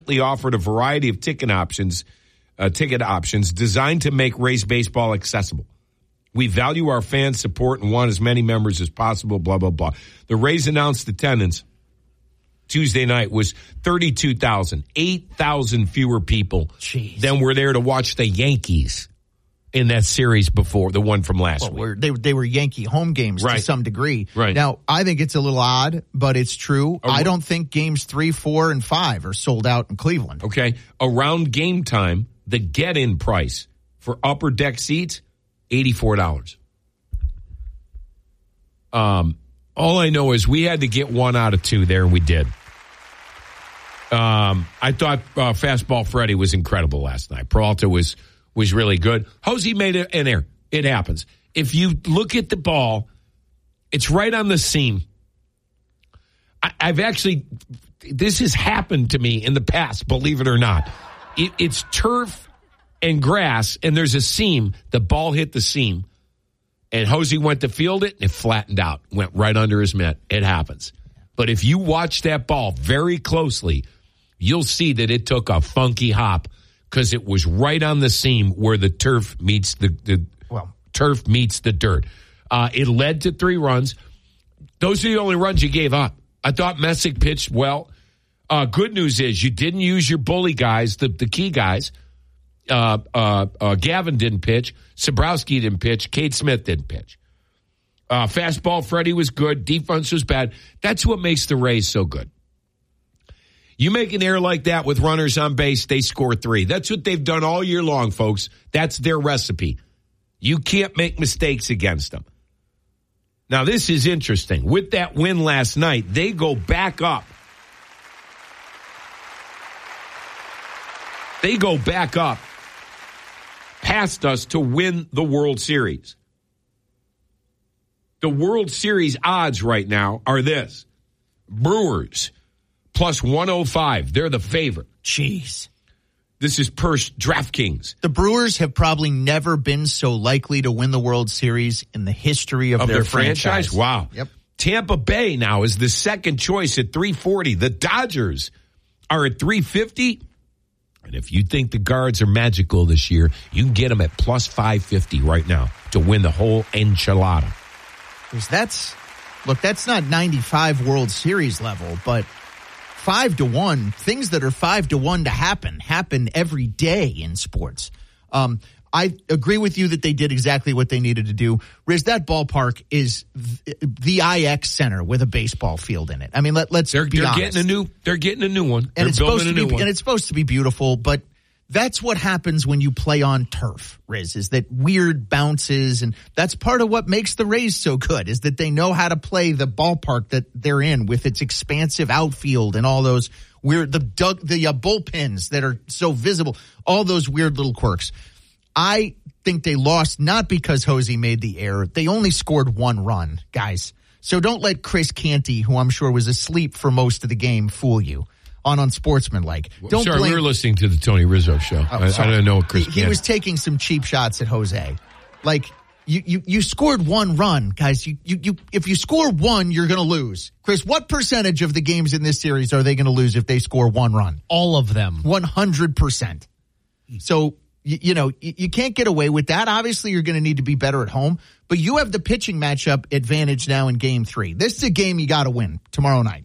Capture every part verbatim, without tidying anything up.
offered a variety of ticket options, uh, ticket options designed to make Rays baseball accessible. We value our fans' support and want as many members as possible, blah, blah, blah. The Rays announced attendance Tuesday night was thirty-two thousand, eight thousand fewer people Jeez. than were there to watch the Yankees in that series before, the one from last well, week. We're, they, they were Yankee home games right. to some degree. Right. Now, I think it's a little odd, but it's true. Oh, I don't think games three, four, and five are sold out in Cleveland. Okay. Around game time, the get-in price for upper deck seats, eighty-four dollars. Um, all I know is we had to get one out of two there, and we did. Um, I thought uh, Fastball Freddy was incredible last night. Peralta was was really good. Hosey made it an error. It happens. If you look at the ball, it's right on the seam. I, I've actually, this has happened to me in the past, believe it or not. It, it's turf and grass, and there's a seam. The ball hit the seam, and Hosey went to field it, and it flattened out, went right under his mitt. It happens. But if you watch that ball very closely, you'll see that it took a funky hop because it was right on the seam where the turf meets the, the well, turf meets the dirt. Uh, it led to three runs. Those are the only runs you gave up. I thought Messick pitched well. Uh, good news is you didn't use your bully guys, the, the key guys. Uh, uh, uh, Gavin didn't pitch. Sabrowski didn't pitch. Cade Smith didn't pitch. Uh, fastball Freddie was good. Defense was bad. That's what makes the Rays so good. You make an error like that with runners on base, they score three. That's what they've done all year long, folks. That's their recipe. You can't make mistakes against them. Now, this is interesting. With that win last night, they go back up. They go back up past us to win the World Series. The World Series odds right now are this. Brewers plus one oh five. They're the favorite. Jeez. This is per DraftKings. The Brewers have probably never been so likely to win the World Series in the history of, of their, their franchise. franchise. Wow. Yep. Tampa Bay now is the second choice at three forty. The Dodgers are at three fifty. And if you think the Guards are magical this year, you can get them at plus five fifty right now to win the whole enchilada. Because that's, look, that's not ninety-five World Series level, but five to one, things that are five to one to happen, happen every day in sports. Um, I agree with you that they did exactly what they needed to do. Riz, that ballpark is th- the I X Center with a baseball field in it. I mean, let, let's they're, be they're honest. Getting a new, they're getting a new one. And they're it's building supposed a to new be, one. and it's supposed to be beautiful, but that's what happens when you play on turf, Riz, is that weird bounces, and that's part of what makes the Rays so good, is that they know how to play the ballpark that they're in with its expansive outfield and all those weird, the dug, the uh, bullpens that are so visible, all those weird little quirks. I think they lost not because Hosey made the error. They only scored one run, guys. So don't let Chris Canty, who I'm sure was asleep for most of the game, fool you. On unsportsmanlike. Don't sorry, blame- we were listening to the Tony Rizzo show. Oh, I, I don't know what Chris He, he was taking some cheap shots at Jose. Like, you, you, you scored one run, guys. You, you, you, if you score one, you're going to lose. Chris, what percentage of the games in this series are they going to lose if they score one run? All of them. one hundred percent. So, you, you know, you, you can't get away with that. Obviously, you're going to need to be better at home. But you have the pitching matchup advantage now in game three. This is a game you got to win tomorrow night.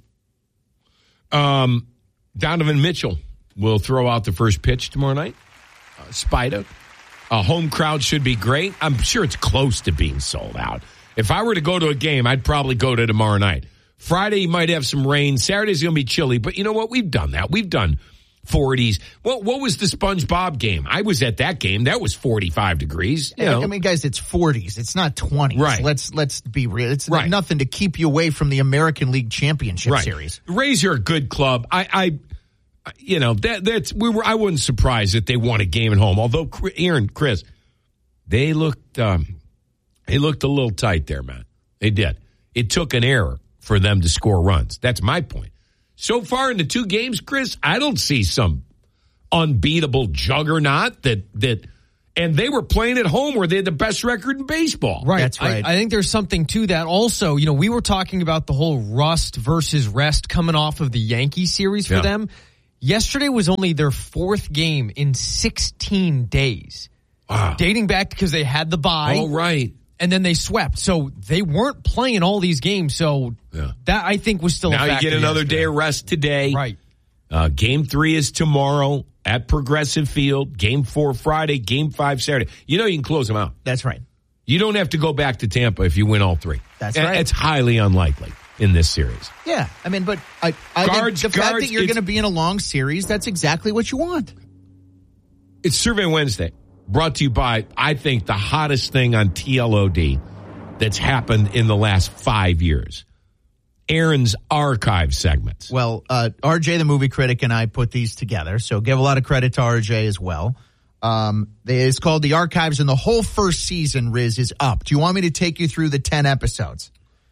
Um... Donovan Mitchell will throw out the first pitch tomorrow night. Uh, Spida. A home crowd should be great. I'm sure it's close to being sold out. If I were to go to a game, I'd probably go to tomorrow night. Friday, you might have some rain. Saturday's going to be chilly. But you know what? We've done that. We've done forties. What, what was the SpongeBob game? I was at that game. That was forty-five degrees. You know. I mean, guys, it's forties. It's not twenties. Right. Let's let's be real. It's right. nothing to keep you away from the American League Championship right. Series. Rays are a good club. I, I you know, that that's we were. I wasn't surprised that they won a game at home. Although Aaron, Chris, they looked um, they looked a little tight there, man. They did. It took an error for them to score runs. That's my point. So far in the two games, Chris, I don't see some unbeatable juggernaut that that. And they were playing at home where they had the best record in baseball. Right. That's right. I, I think there's something to that. Also, you know, we were talking about the whole rust versus rest coming off of the Yankee series for yeah. them. Yesterday was only their fourth game in sixteen days. Wow. Dating back because they had the bye. Oh, right. And then they swept. So they weren't playing all these games. So yeah. that, I think, was still now a factor. You get another yesterday. day of rest today. Right. Uh, game three is tomorrow at Progressive Field. Game four Friday. Game five Saturday. You know you can close them out. That's right. You don't have to go back to Tampa if you win all three. That's and right. It's highly unlikely in this series. Yeah. I mean, but I, I Guards, think the fact guards, that you're it's- going to be in a long series, that's exactly what you want. It's Survey Wednesday, brought to you by, I think, the hottest thing on T L O D that's happened in the last five years. Aaron's archive segments. Well, uh, R J, the movie critic, and I put these together, so give a lot of credit to R J as well. Um, it's called The Archives, and the whole first season, Riz, is up. Do you want me to take you through the ten episodes?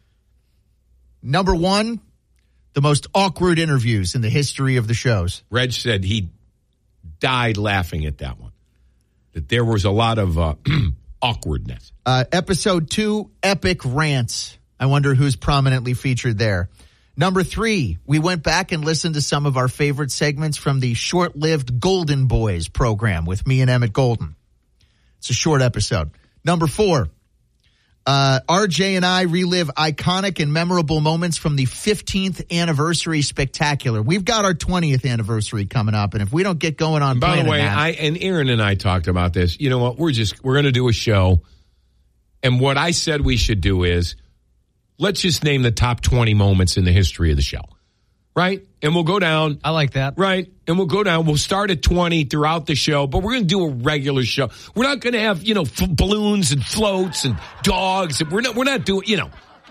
Number one, the most awkward interviews in the history of the shows. Reg said he died laughing at that one, that there was a lot of uh, awkwardness. Uh, episode two, Epic Rants. I wonder who's prominently featured there. Number three, we went back and listened to some of our favorite segments from the short-lived Golden Boys program with me and Emmett Golden. It's a short episode. Number four, uh, R J and I relive iconic and memorable moments from the fifteenth anniversary spectacular. We've got our twentieth anniversary coming up, and if we don't get going on By the planning way, that, I and Aaron and I talked about this. You know what? We're just we're going to do a show, and what I said we should do is let's just name the top twenty moments in the history of the show, right? And we'll go down. I like that. Right. And we'll go down. We'll start at twenty throughout the show, but we're going to do a regular show. We're not going to have, you know, f- balloons and floats and dogs. We're not, we're not doing, you know,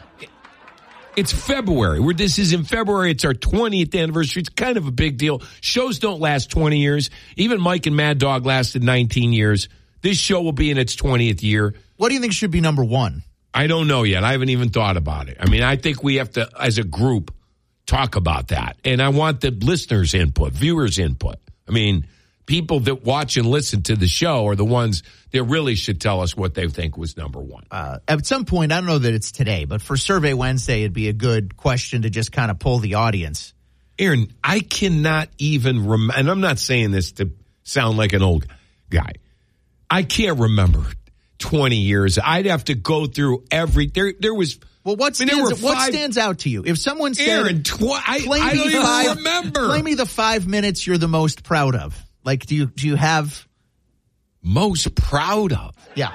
it's February. We're, this is in February. It's our twentieth anniversary. It's kind of a big deal. Shows don't last twenty years. Even Mike and Mad Dog lasted nineteen years. This show will be in its twentieth year. what do you think should be number one? I don't know yet. I haven't even thought about it. I mean, I think we have to, as a group, talk about that. And I want the listeners' input, viewers' input. I mean, people that watch and listen to the show are the ones that really should tell us what they think was number one. Uh, at some point, I don't know that it's today, but for Survey Wednesday, it'd be a good question to just kind of pull the audience. Aaron, I cannot even remember, and I'm not saying this to sound like an old guy. I can't remember twenty years. I'd have to go through every, there There was, Well, what I mean, there stands, were what five- stands out to you? If someone said, Aaron, tw- I, play I me don't even five, remember. play me the five minutes you're the most proud of. Like, do you do you have? Most proud of. Yeah.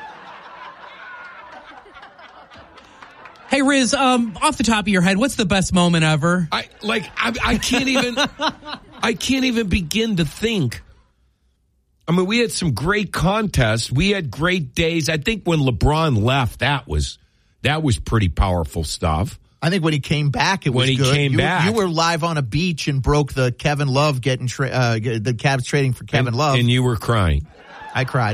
Hey, Riz, um, off the top of your head, what's the best moment ever? I like I, I can't even I can't even begin to think. I mean, we had some great contests. We had great days. I think when LeBron left, that was that was pretty powerful stuff. I think when he came back, it was When he good. came you, back. you were live on a beach and broke the Kevin Love getting tra- uh, the Cavs trading for Kevin and, Love. and you were crying. I cried.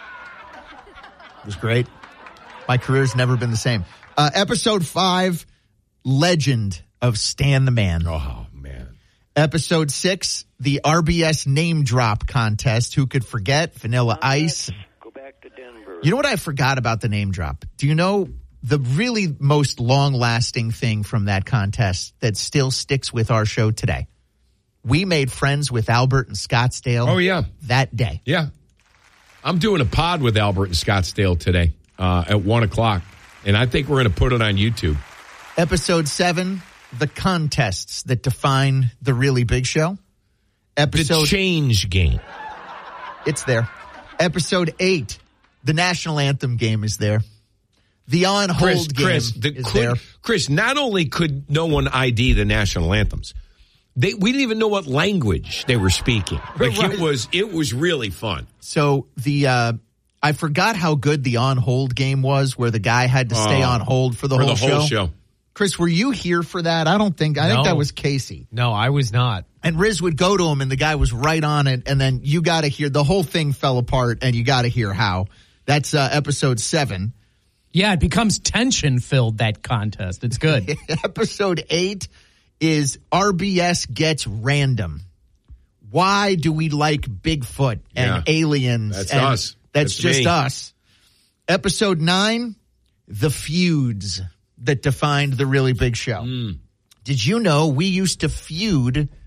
It was great. My career's never been the same. Uh, episode five, Legend of Stan the Man. Oh man. Episode six, the R B S name drop contest. Who could forget? Vanilla Ice. Go back to Denver. You know what I forgot about the name drop? Do you know the really most long-lasting thing from that contest that still sticks with our show today? We made friends with Albert in Scottsdale. Oh yeah. That day. Yeah. I'm doing a pod with Albert in Scottsdale today uh, at one o'clock. And I think we're going to put it on YouTube. Episode seven, the contests that define the really big show. Episode, The change game. it's there. Episode eight, the national anthem game is there. The on hold Chris, game Chris, the, is could, there. Chris, not only could no one I D the national anthems, they we didn't even know what language they were speaking. Like Right. it was it was really fun. So the uh, I forgot how good the on hold game was, where the guy had to stay Oh, on hold for the, for whole, the whole show. show. Chris, were you here for that? I don't think. I think No. that was Casey. No, I was not. And Riz would go to him, and the guy was right on it. And then you got to hear the whole thing fell apart, and you got to hear how. That's uh, episode seven. Yeah, it becomes tension-filled, that contest. It's good. Episode eight is R B S Gets Random. Why do we like Bigfoot and Yeah. aliens? That's and us. That's, That's just me. us. Episode nine, the feuds that defined the really big show. Mm. Did you know we used to feud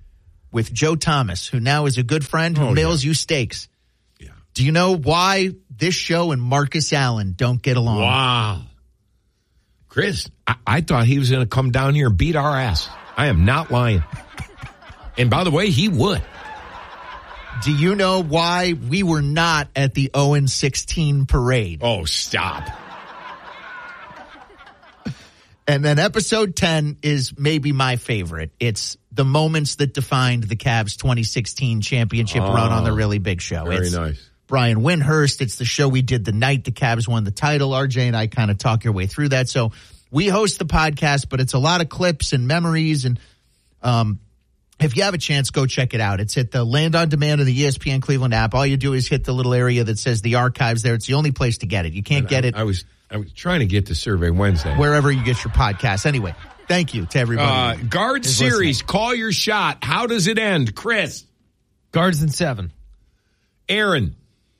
with Joe Thomas, who now is a good friend who Oh, mails yeah. you steaks. Yeah. Do you know why this show and Marcus Allen don't get along? Wow. Chris, I, I thought he was going to come down here and beat our ass. I am not lying. And by the way, he would. Do you know why we were not at the oh and sixteen parade? Oh, stop. And then episode ten is maybe my favorite. It's the moments that defined the Cavs twenty sixteen championship Oh, run on the Really Big Show. Very it's nice. Brian Windhurst. It's the show we did the night the Cavs won the title. R J and I kind of talk your way through that. So we host the podcast, but it's a lot of clips and memories. And um, if you have a chance, go check it out. It's at the Land on Demand of the E S P N Cleveland app. All you do is hit the little area that says the archives there. It's the only place to get it. You can't And get I, it I was I was trying to get to Survey Wednesday. wherever you get your podcasts. Anyway, thank you to everybody. Uh, guard is series, listening. call your shot. How does it end? Chris, Guards in seven. Aaron.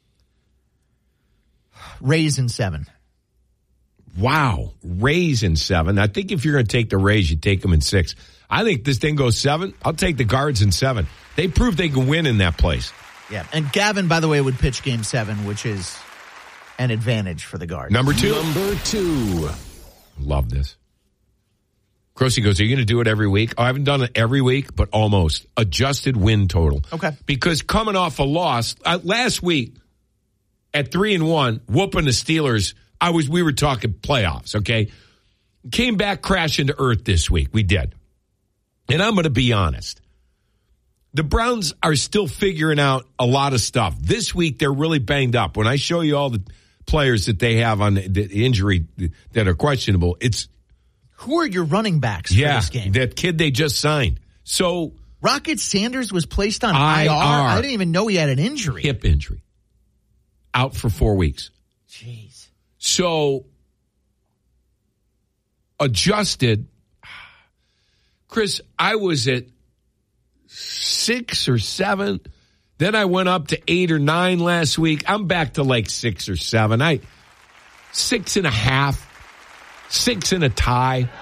Rays in seven. Wow. Rays in seven. I think if you're going to take the Rays, you take them in six. I think this thing goes seven. I'll take the Guards in seven. They proved they can win in that place. Yeah. And Gavin, by the way, would pitch game seven, which is an advantage for the Guards. Number two. Number two. Love this. Crossy goes, are you going to do it every week? Oh, I haven't done it every week, but almost. Adjusted win total. Okay. Because coming off a loss, uh, last week at three and one, whooping the Steelers, I was, we were talking playoffs, okay? Came back crashing to earth this week. We did. And I'm going to be honest. The Browns are still figuring out a lot of stuff. This week, they're really banged up. When I show you all the players that they have on the, the injury that are questionable, it's Who are your running backs for yeah, this game? that kid they just signed. So Rocket Sanders was placed on I I R. R. I didn't even know he had an injury. hip injury, out for four weeks. Jeez. So adjusted, Chris, I was at six or seven. Then I went up to eight or nine last week. I'm back to like six or seven. I six and a half, six and a tie.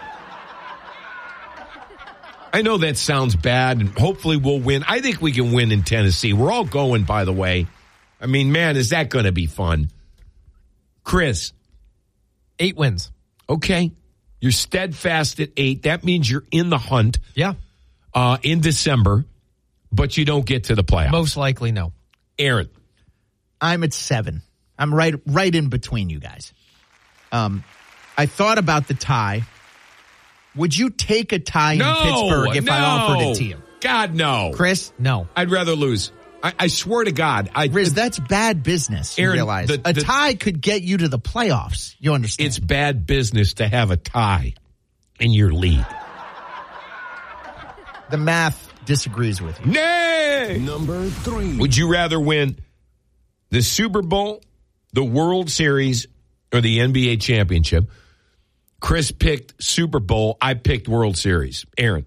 I know that sounds bad, and hopefully we'll win. I think we can win in Tennessee. We're all going, by the way. I mean, man, is that going to be fun? Chris. Eight wins. Okay. You're steadfast at eight. That means you're in the hunt Yeah. uh, in December, but you don't get to the playoffs. Most likely, no. Aaron. I'm at seven. I'm right right in between you guys. Um, I thought about the tie. Would you take a tie No. in Pittsburgh if no. I offered it to you? God, no. Chris? No. I'd rather lose. I, I swear to God. I, Riz, that's bad business, you Aaron, realize. the- a the- tie could get you to the playoffs. You understand? It's bad business to have a tie in your league. The math disagrees with you. Nay! Number three. Would you rather win the Super Bowl, the World Series, or the N B A championship? Chris picked Super Bowl. I picked World Series. Aaron.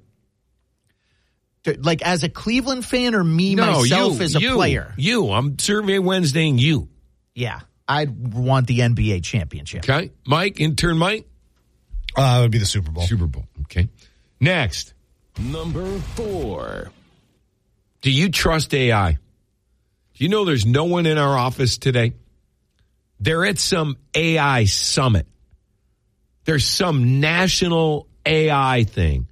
Like as a Cleveland fan or me No, myself you, as a you, player? You. I'm Survey Wednesdaying you. Yeah. I'd want the N B A championship. Okay. Mike, intern Mike. Uh, it would be the Super Bowl. Super Bowl. Okay. Next. Number four. Do you trust A I? Do you know there's no one in our office today? They're at some A I summit. There's some national A I thing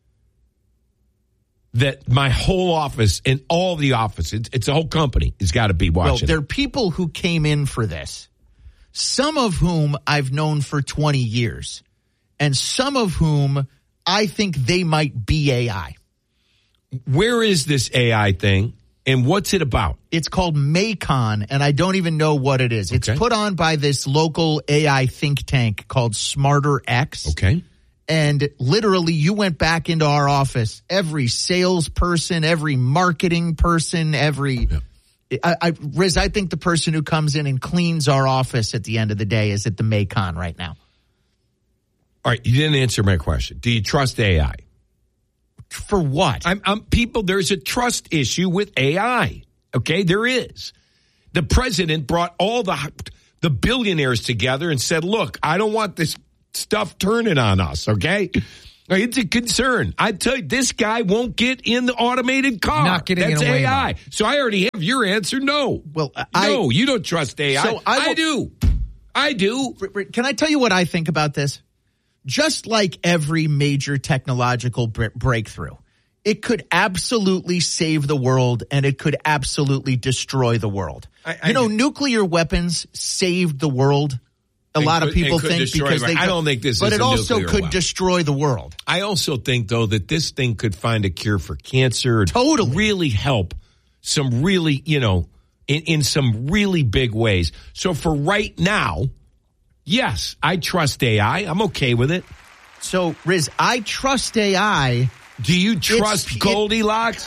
that my whole office and all the office, it's, it's a whole company, has got to be Well, watching. there are people who came in for this, some of whom I've known for twenty years, and some of whom I think they might be A I. Where is this A I thing, and what's it about? It's called Macon, and I don't even know what it is. It's Okay. put on by this local A I think tank called Smarter X. Okay. And literally, you went back into our office. Every salesperson, every marketing person, every Yeah. I, I, Riz, I think the person who comes in and cleans our office at the end of the day is at the Macon right now. All right, you didn't answer my question. Do you trust A I? For what? I'm, I'm people. There's a trust issue with A I. Okay, there is. The president brought all the the billionaires together and said, "Look, I don't want this stuff turning on us." Okay, It's a concern. I tell you, this guy won't get in the automated car. Not getting That's in a A I. Waymo. So I already have your answer. No. Well, I- no, you don't trust A I. So I I will- do. I do. Can I tell you what I think about this? Just like every major technological br- breakthrough, it could absolutely save the world and it could absolutely destroy the world. I- I- you know, nuclear weapons saved the world. A And lot could- of people and could think destroy because the- they. I don't think this but is it a also nuclear could weapon. destroy the world. I also think, though, that this thing could find a cure for cancer. Totally. Really help some really, you know, in, in some really big ways. So for right now, yes, I trust A I. I'm okay with it. So, Riz, I trust A I. Do you trust it- Goldilocks?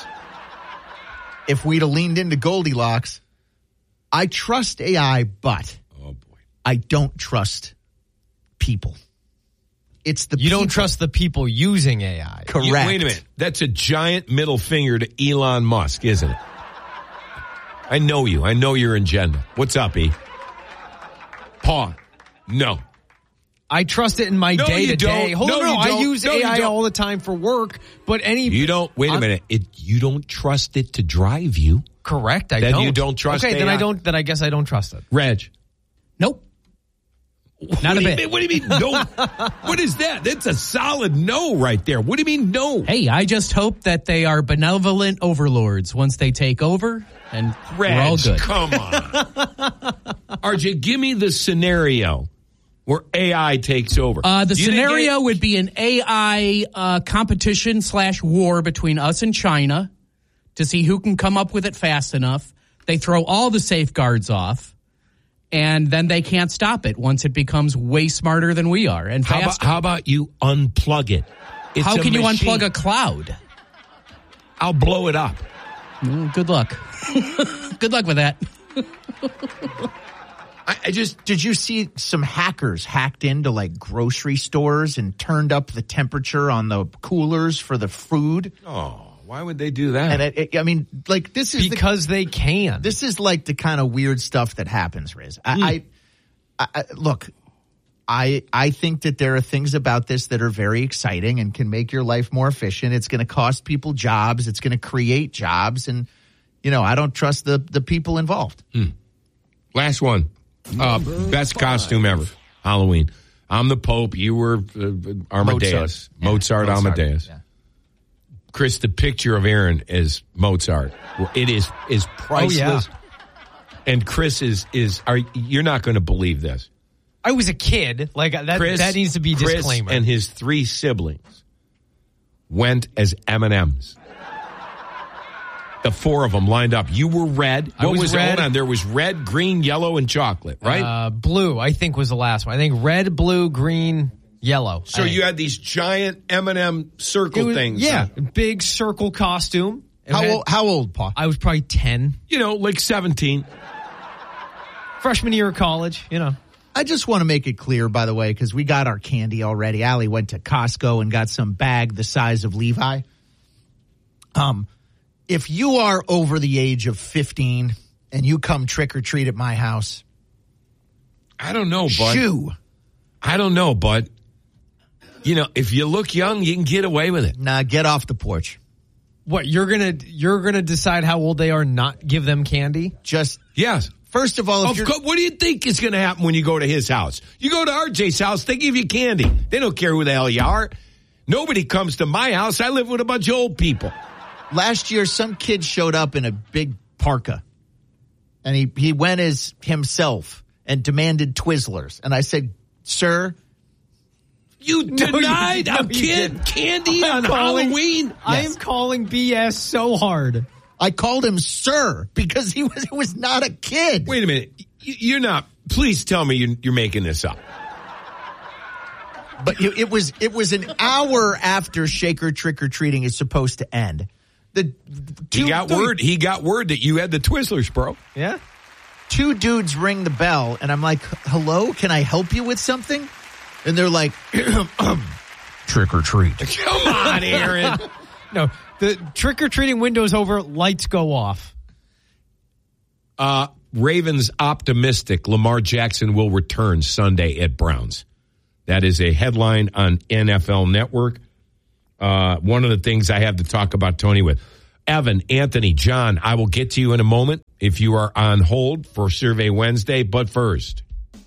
If we'd have leaned into Goldilocks, I trust A I, but Oh, boy. I don't trust people. It's the You don't people. trust the people using A I. Correct. You- wait a minute. That's a giant middle finger to Elon Musk, isn't it? I know you. I know your agenda. What's up, E? Paul. No. I trust it in my No, day you to day. don't. Hold No, on, no, you I don't. use No, you A I don't. all the time for work, but any You don't. Wait a I'm- minute. It. You don't trust it to drive you. Correct. I Then don't. you don't trust Okay, then A I? I don't. Then I guess I don't trust it. Reg. Nope. What Not do a you bit. mean- What do you mean no? What is that? That's a solid no right there. What do you mean no? Hey, I just hope that they are benevolent overlords once they take over, and Reg, we're all good. come on. R J, give me the scenario where A I takes over. Uh, the Do you think scenario it- would be an A I uh, competition slash war between us and China to see who can come up with it fast enough. They throw all the safeguards off, and then they can't stop it once it becomes way smarter than we are and How about, faster. how about you unplug it? It's How a can you machine. unplug a cloud? I'll blow it up. Mm, good luck. Good luck with that. I, I just Did you see some hackers hacked into like grocery stores and turned up the temperature on the coolers for the food? oh, why would they do that? And it, it, I mean, like this is the, Because they can. this is like the kind of weird stuff that happens, Riz. I, Hmm. I, I, I look. I I think that there are things about this that are very exciting and can make your life more efficient. It's going to cost people jobs. It's going to create jobs, and you know I don't trust the the people involved. Last one. Uh, best costume ever. Halloween. I'm the Pope. You were uh, Amadeus. Mozart. Mozart, Yeah, Mozart. Amadeus. Yeah. Chris, the picture of Aaron is Mozart. It is is priceless. And Chris is is are you're not going to believe this. I was a kid. Like that. Chris, that needs to be Chris disclaimer. and his three siblings went as M and M's. The four of them lined up. You were red. I What was was it? red. Hold on. There was red, green, yellow, and chocolate, right? Uh, blue, I think, was the last one. I think red, blue, green, yellow. so I you think. had these giant M and M It circle was- things. Yeah, big circle costume. It How had- old? How old, Paul? I was probably ten, You know, like seventeen. freshman year of college. You know, I just want to make it clear, by the way, because we got our candy already. Allie went to Costco and got some bag the size of Levi. Um, if you are over the age of fifteen and you come trick or treat at my house, I don't know, bud. shoo. I don't know, bud. You know, if you look young, you can get away with it. Nah, get off the porch. what you're gonna you're gonna decide how old they are, not give them candy. Just Yes. first of all, if Of you're, course, what do you think is going to happen when you go to his house? You go to R J's house, they give you candy. They don't care who the hell you are. Nobody comes to my house. I live with a bunch of old people. last year some kid showed up in a big parka, and he he went as himself and demanded Twizzlers, and I said, "Sir." You denied no, a you kid didn't. candy I'm on calling- Halloween? I Yes. am calling B S so hard. I called him sir because he was, he was not a kid. Wait a minute. Y- You're not. Please tell me you're, you're making this up. But it, it was it was an hour after Shaker trick or treating is supposed to end. The He two, got word. He got word that you had the Twizzlers, bro. Yeah. two dudes ring the bell, and I'm like, "Hello, can I help you with something?" And they're like, "Trick or treat." Come on, Aaron. No, the trick or treating window's over. Lights go off. Uh, Ravens optimistic Lamar Jackson will return Sunday at Browns. That is a headline on N F L Network. Uh, one of the things I have to talk about Tony with. Evan, Anthony, John, I will get to you in a moment if you are on hold for Survey Wednesday. But first,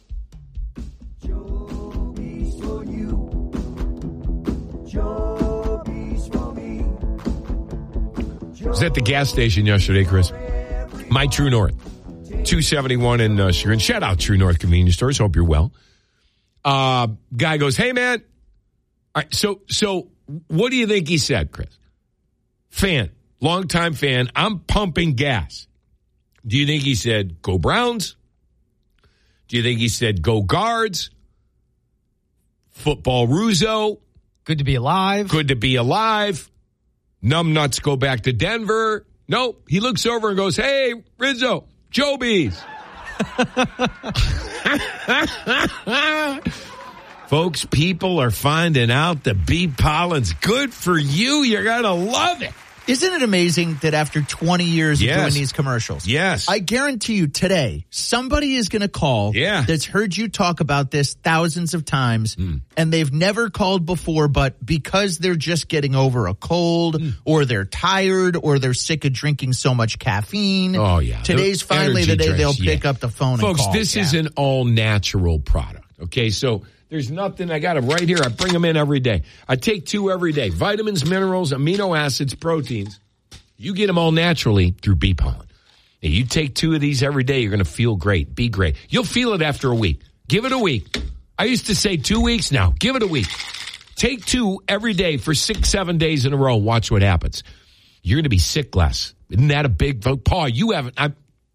I was at the gas station yesterday, Chris. My True North, two seventy-one in uh, Sharon. Shout out True North Convenience Stores. Hope you're well. Uh, guy goes, hey, man. All right, so, so what do you think he said, Chris? Fan, longtime fan. I'm pumping gas. Do you think he said, go Browns? Do you think he said, go Guards? Football Russo? Good to be alive. Good to be alive. Numbnuts go back to Denver. Nope. He looks over and goes, hey, Rizzo, Jobies. Folks, people are finding out the bee pollen's good for you. You're going to love it. Isn't it amazing that after twenty years Yes. of doing these commercials, Yes. I guarantee you today, somebody is going to call Yeah. that's heard you talk about this thousands of times, Mm. and they've never called before, but because they're just getting over a cold, Mm. or they're tired, or they're sick of drinking so much caffeine. Oh, yeah. Today's The finally the energy day they'll drinks, pick yeah. up the phone Folks, and call. this Yeah. is an all-natural product, okay? So there's nothing. I got them right here. I bring them in every day. I take two every day. Vitamins, minerals, amino acids, proteins. You get them all naturally through bee pollen. And you take two of these every day, you're going to feel great. Be great. You'll feel it after a week. Give it a week. I used to say two weeks now. Give it a week. Take two every day for six, seven days in a row. Watch what happens. You're going to be sick less. Isn't that a big vote? Paul, you haven't. I,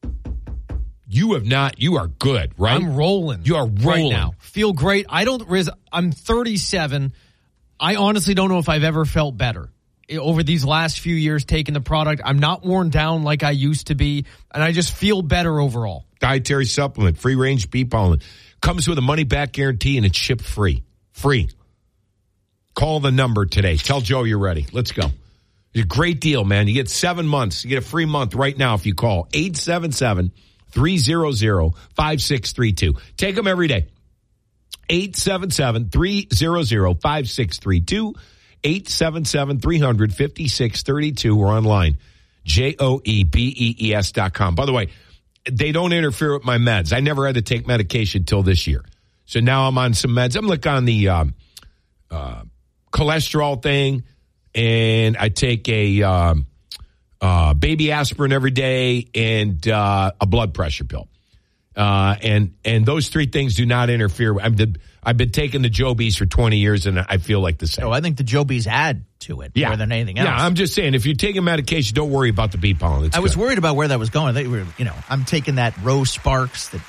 you have not. You are good, right? I'm rolling. You are rolling. right now. Feel great. I don't, Riz, I'm thirty-seven. I honestly don't know if I've ever felt better. Over these last few years taking the product, I'm not worn down like I used to be, and I just feel better overall. Dietary supplement, free range bee pollen. Comes with a money back guarantee and it's shipped free. Free. Call the number today. Tell Joe you're ready. Let's go. It's a great deal, man. You get seven months. You get a free month right now if you call eight seven seven, three hundred, five six three two. Take them every day. eight seven seven, three hundred, five six three two. eight seven seven, three hundred, five six three two or online, J O E B E E S dot com. By the way, they don't interfere with my meds. I never had to take medication till this year. So now I'm on some meds. I'm like on the um, uh, cholesterol thing, and I take a um, uh, baby aspirin every day and uh, a blood pressure pill. Uh, and, and those three things do not interfere. I'm the, I've been taking the Jobies for twenty years and I feel like the same. Oh, I think the Jobies add to it yeah. more than anything else. Yeah, I'm just saying, if you're taking medication, don't worry about the bee pollen. It's I was good. worried about where that was going. They were, you know, I'm taking that Rose Sparks that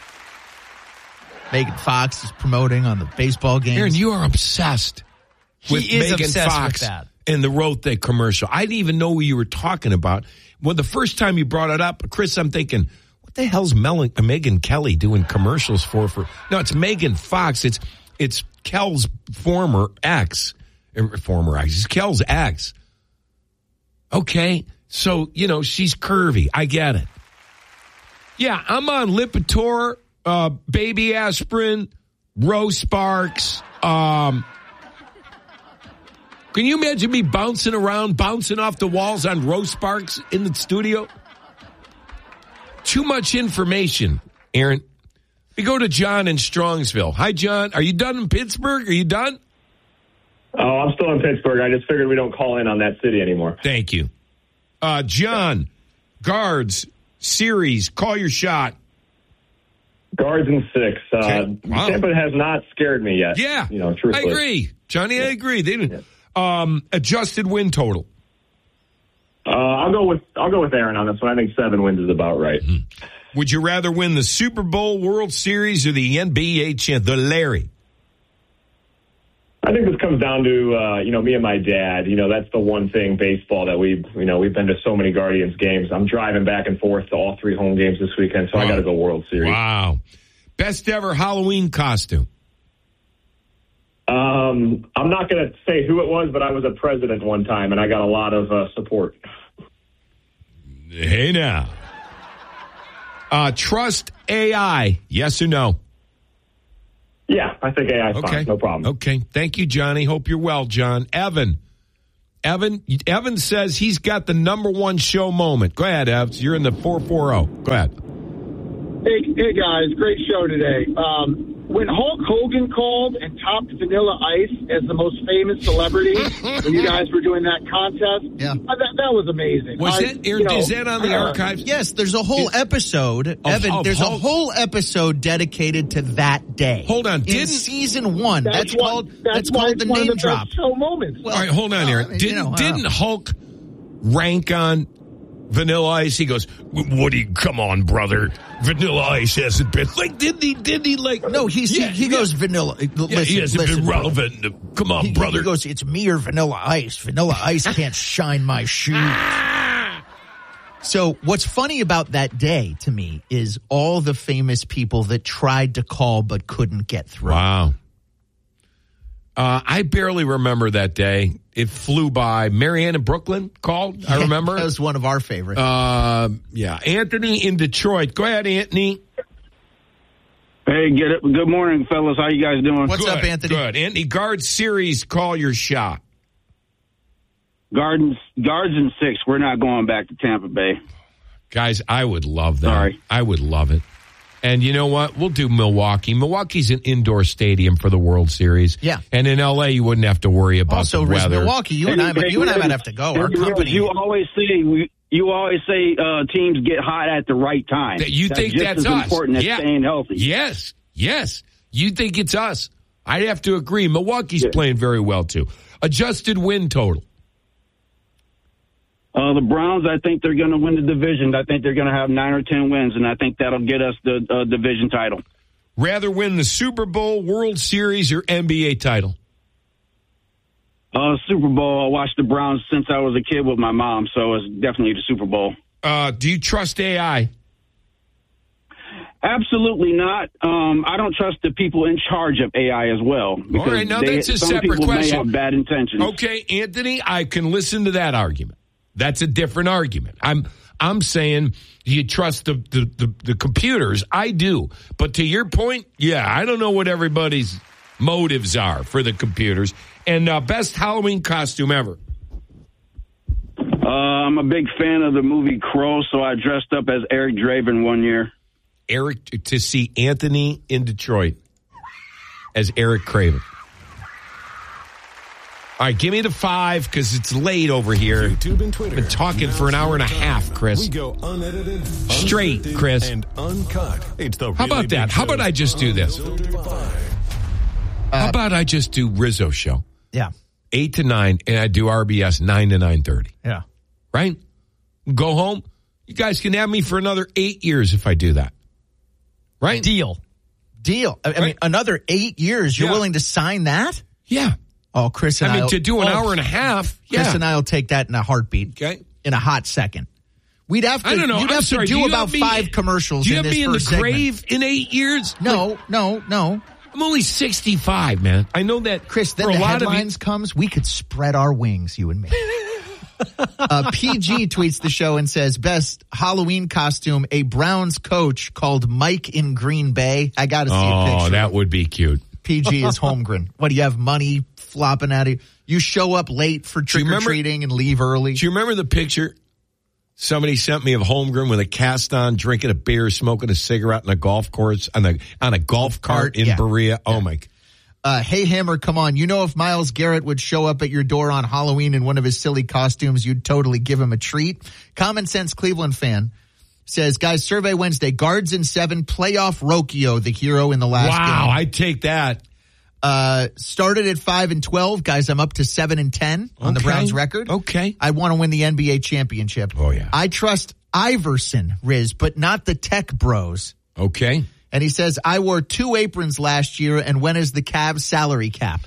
Megan Fox is promoting on the baseball games. Aaron, you are obsessed with He is Megan obsessed Fox with that. and the Rothe commercial. I didn't even know what you were talking about. When the first time you brought it up, Chris, I'm thinking, what the hell's Mel- Megan Kelly doing commercials for? For no, it's Megan Fox. It's it's Kel's former ex, er, former ex. It's Kel's ex. Okay, so you know she's curvy. I get it. Yeah, I'm on Lipitor, uh, baby aspirin, Rose Sparks. Um, can you imagine me bouncing around, bouncing off the walls on Rose Sparks in the studio? Too much information, Aaron. We go to John in Strongsville. Hi, John. Are you done in Pittsburgh? Are you done? Oh, I'm still in Pittsburgh. I just figured we don't call in on that city anymore. Thank you. Uh, John, Guards, series, call your shot. Guards and six. Uh, Okay. Wow. Tampa has not scared me yet. Yeah, you know, I truthfully. agree. Johnny, I agree. They didn't. Um, adjusted win total. Uh, I'll go with I'll go with Aaron on this one. I think seven wins is about right. Mm-hmm. Would you rather win the Super Bowl, World Series, or the N B A champ, the Larry? I think this comes down to uh, you know me and my dad. You know that's the one thing baseball that we you know we've been to so many Guardians games. I'm driving back and forth to all three home games this weekend, so Wow. I got to go World Series. Wow. Best ever Halloween costume. Um, I'm not going to say who it was, but I was a president one time, and I got a lot of uh, support. Hey now. Uh, trust A I, yes or no? Yeah, I think A I's Okay. fine. No problem. Okay. Thank you, Johnny. Hope you're well, John. Evan, Evan, Evan says he's got the number one show moment. Go ahead, Evs. You're in the four forty. Go ahead. Hey, hey guys, great show today. Um, when Hulk Hogan called and topped Vanilla Ice as the most famous celebrity, when you guys were doing that contest, Yeah. uh, that, that was amazing. Was I, it? you know, Is that on the uh, archives? Yes, there's a whole episode, Evan. of there's Hulk- a whole episode dedicated to that day. Hold on, in didn't- season one? That's, That's, what, called. That's, That's why called it's the one of name the drop. best show moments. Well, All right, hold on well, here. I mean, Didn't you know, I don't didn't know. Hulk rank on Vanilla Ice? He goes, "Woody, come on, brother. Vanilla Ice hasn't been like didn't he? Didn't he like? No, he's, yeah, he, he yeah. goes vanilla. Listen, Yeah, he hasn't listen, been brother. relevant. Come on, He, brother. he goes, it's me or Vanilla Ice. Vanilla Ice can't shine my shoes. So what's funny about that day to me is all the famous people that tried to call but couldn't get through. Wow. Uh, I barely remember that day. It flew by. Marianne in Brooklyn called. I Yeah, remember. that was one of our favorites. Uh, yeah. Anthony in Detroit. Go ahead, Anthony. Hey, get it. Good morning, fellas. How you guys doing? What's Good, up, Anthony? Good. Anthony, guard series, call your shot. Gardens, guards and six. We're not going back to Tampa Bay. Guys, I would love that. Sorry. I would love it. And you know what? We'll do Milwaukee. Milwaukee's an indoor stadium for the World Series. Yeah. And in L A, you wouldn't have to worry about Also, the Riz, weather. Milwaukee, you and I, Hey, you and I hey, might have to go. Our hey, company. You always say we. You always say uh, teams get hot at the right time. That you that's think just that's as us? important as Yeah. staying healthy. Yes. Yes. You think it's us. I'd have to agree. Milwaukee's playing very well, too. Adjusted win total. Uh, the Browns, I think they're going to win the division. I think they're going to have nine or ten wins, and I think that'll get us the uh, division title. Rather win the Super Bowl, World Series, or N B A title? Uh, Super Bowl, I watched the Browns since I was a kid with my mom, so it's definitely the Super Bowl. Uh, do you trust A I? Absolutely not. Um, I don't trust the people in charge of A I as well. Because All right, now they, that's a some separate people question. may have bad intentions. Okay, Anthony, I can listen to that argument. That's a different argument. I'm I'm saying you trust the, the, the, the computers. I do. But to your point, yeah, I don't know what everybody's motives are for the computers. And uh, best Halloween costume ever. Uh, I'm a big fan of the movie Crow, so I dressed up as Eric Draven one year. Eric, to see Anthony in Detroit as Eric Craven. All right, give me the five because it's late over here. YouTube and Twitter. Been talking for an hour and a half, Chris. We go unedited, Straight, unscripted, Chris. and uncut. It's the How Really about that? Big How about Show's I just do this? Unfiltered Five. How about I just do Rizzo show? Yeah. eight to nine, and I do R B S nine to nine thirty. Yeah. Right? Go home. You guys can have me for another eight years if I do that. Right? Deal. Deal. I, I mean, Right. another eight years. You're Yeah. willing to sign that? Yeah. Oh, Chris and I I. mean, to do an oh, hour and a half. Chris Yeah. and I will take that in a heartbeat. Okay. In a hot second. We'd have to. I don't know. You'd I'm have sorry. to do, you about have me- five commercials. Do you in have this me in the first segment. grave in eight years? No, no, no. I'm only sixty-five, man. I know that. Chris, then for the a lot headlines of comes. We could spread our wings, you and me. uh, P G tweets the show and says, "Best Halloween costume: a Browns coach called Mike in Green Bay." I got to see a Oh, picture. that would be cute. P G is Holmgren. What do you have? Money flopping at you? You show up late for you trick or remember- treating and leave early. Do you remember the picture somebody sent me of Holmgren with a cast on, drinking a beer, smoking a cigarette on a golf course on a on a golf cart in Yeah. Berea? Oh my! Uh, hey, Hammer, come on. You know, if Myles Garrett would show up at your door on Halloween in one of his silly costumes, you'd totally give him a treat. Common Sense Cleveland fan says, guys, survey Wednesday, guards in seven, playoff Rocchio, the hero in the last Wow, game. I'd take that. Uh, started at five and twelve. Guys, I'm up to seven and ten on the Okay. Browns record. Okay. I want to win the N B A championship. Oh, yeah. I trust Iverson, Riz, but not the tech bros. Okay. And he says, I wore two aprons last year, and when is the Cavs salary cap?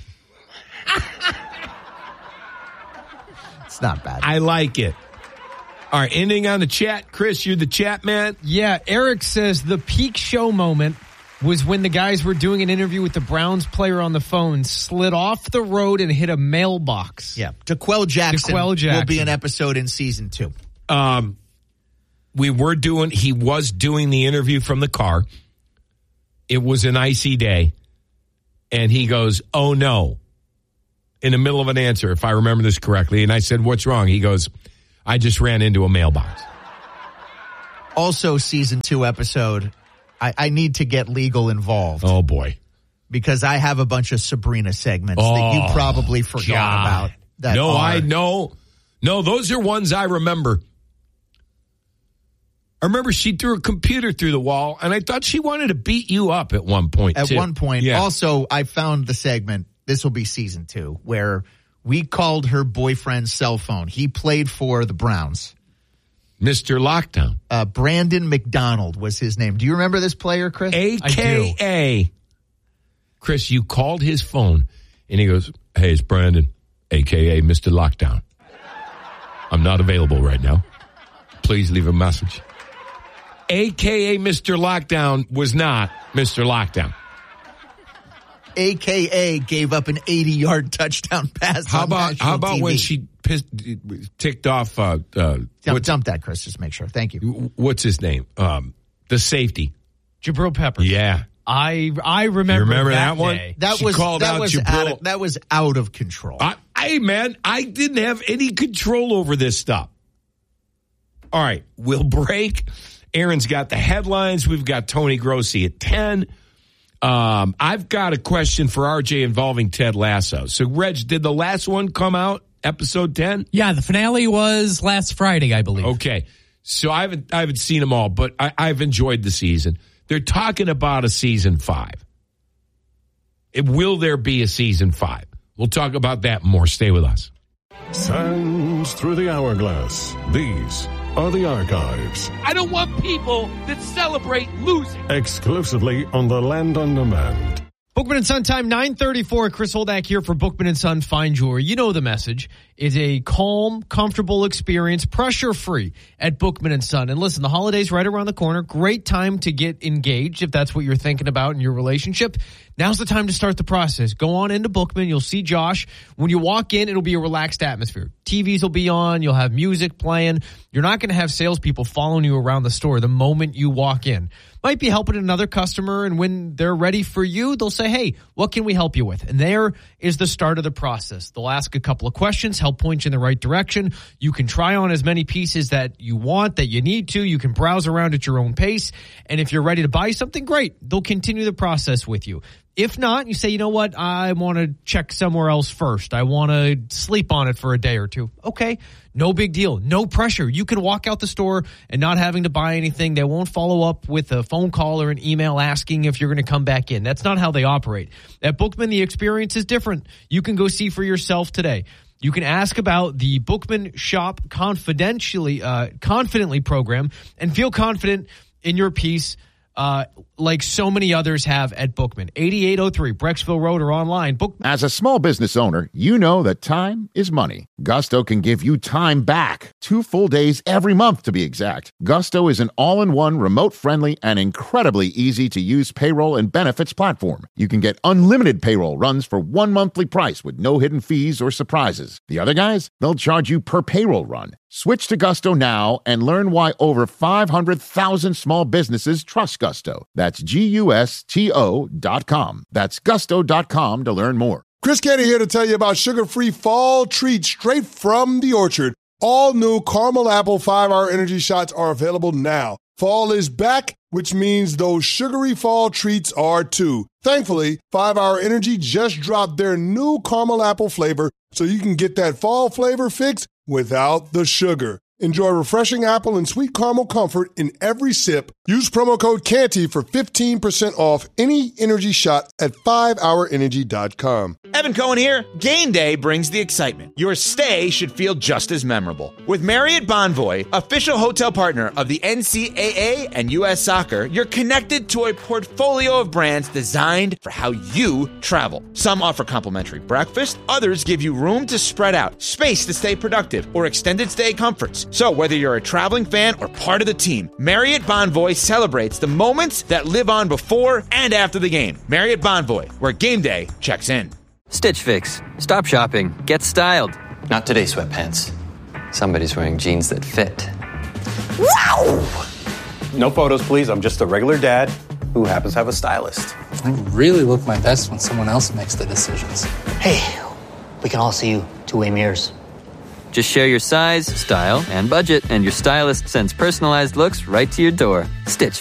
It's not bad. I like it. All right, ending on the chat. Chris, you're the chat man. Yeah, Eric says the peak show moment was when the guys were doing an interview with the Browns player on the phone, slid off the road and hit a mailbox. Yeah. DeQuell Jackson, DeQuell Jackson will be an episode in season two. Um, we were doing, he was doing the interview from the car. It was an icy day. And he goes, oh no. in the middle of an answer, if I remember this correctly. And I said, what's wrong? He goes, I just ran into a mailbox. Also, season two episode, I, I need to get legal involved. Oh, boy. Because I have a bunch of Sabrina segments oh, that you probably forgot God. about. That no, are, I know. No, those are ones I remember. I remember she threw a computer through the wall, and I thought she wanted to beat you up at one point, At too. one point. Yeah. Also, I found the segment, this will be season two, where we called her boyfriend's cell phone. He played for the Browns. Mister Lockdown. Uh, Brandon McDonald was his name. Do you remember this player, Chris? A K A Chris, you called his phone, and he goes, hey, it's Brandon, A K A Mister Lockdown. I'm not available right now. Please leave a message. A K A Mister Lockdown was not Mister Lockdown. A K A gave up an eighty-yard touchdown pass. How on about national how about T V. when she pissed, ticked off? Uh, uh, Dump, dump that, Chris. Just make sure. Thank you. What's his name? Um, the safety. Jabril Peppers. Yeah. I I remember, You remember that, that one? day. That She was called that out was Jabril. out of, that was out of control. I, hey, man, I didn't have any control over this stuff. All right, we'll break. Aaron's got the headlines. We've got Tony Grossi at ten. Um, I've got a question for R J involving Ted Lasso. So, Reg, did the last one come out, episode ten? Yeah, the finale was last Friday, I believe. Okay. So I haven't I haven't seen them all, but I, I've enjoyed the season. They're talking about a season five. It, will there be a season five? We'll talk about that more. Stay with us. Sands through the hourglass. These are the archives. I don't want people that celebrate losing. Exclusively on the Land on Demand. Bookman and Son time, nine thirty-four. Chris Holdak here for Bookman and Son Fine Jewelry. You know the message. Is a calm, comfortable experience, pressure-free at Bookman and Son. And listen, the holiday's right around the corner. Great time to get engaged if that's what you're thinking about in your relationship. Now's the time to start the process. Go on into Bookman. You'll see Josh. When you walk in, it'll be a relaxed atmosphere. T Vs will be on. You'll have music playing. You're not going to have salespeople following you around the store the moment you walk in. Might be helping another customer, and when they're ready for you, they'll say, hey, what can we help you with? And there is the start of the process. They'll ask a couple of questions, help point you in the right direction. You can try on as many pieces that you want, that you need to. You can browse around at your own pace. And if you're ready to buy something, great. They'll continue the process with you. If not, you say, you know what, I want to check somewhere else first. I want to sleep on it for a day or two. Okay, no big deal. No pressure. You can walk out the store and not having to buy anything. They won't follow up with a phone call or an email asking if you're going to come back in. That's not how they operate. At Bookman, the experience is different. You can go see for yourself today. You can ask about the Bookman Shop confidentially, uh, confidently program and feel confident in your piece. Uh, like so many others have at Bookman. eighty-eight oh three Brecksville Road or online. Bookman. As a small business owner, you know that time is money. Gusto can give you time back. Two full days every month, to be exact. Gusto is an all-in-one, remote-friendly, and incredibly easy-to-use payroll and benefits platform. You can get unlimited payroll runs for one monthly price with no hidden fees or surprises. The other guys, they'll charge you per payroll run. Switch to Gusto now and learn why over five hundred thousand small businesses trust Gusto. That's G U S T O dot com. That's gusto dot com to learn more. Chris Candy here to tell you about sugar-free fall treats straight from the orchard. All new caramel apple five-hour energy shots are available now. Fall is back, which means those sugary fall treats are too. Thankfully, five-hour Energy just dropped their new caramel apple flavor so you can get that fall flavor fix without the sugar. Enjoy refreshing apple and sweet caramel comfort in every sip. Use promo code Canty for fifteen percent off any energy shot at five hour energy dot com. Evan Cohen here. Game day brings the excitement. Your stay should feel just as memorable. With Marriott Bonvoy, official hotel partner of the N C double A and U S Soccer, you're connected to a portfolio of brands designed for how you travel. Some offer complimentary breakfast, others give you room to spread out, space to stay productive, or extended stay comforts. So whether you're a traveling fan or part of the team, Marriott Bonvoy celebrates the moments that live on before and after the game. Marriott Bonvoy, where game day checks in. Stitch Fix. Stop shopping. Get styled. Not today, sweatpants. Somebody's wearing jeans that fit. Wow! No photos, please. I'm just a regular dad who happens to have a stylist. I really look my best when someone else makes the decisions. Hey, We can all see you two-way mirrors. Just share your size, style, and budget, and your stylist sends personalized looks right to your door. Stitch